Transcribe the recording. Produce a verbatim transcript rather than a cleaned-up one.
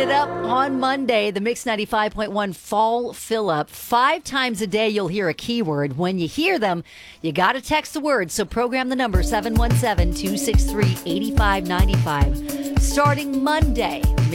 it up on Monday, the Mix ninety-five point one Fall Fill-Up. Five times a day you'll hear a keyword. When you hear them, you got to text the word. So program the number seven one seven, two six three, eight five nine five. Starting Monday,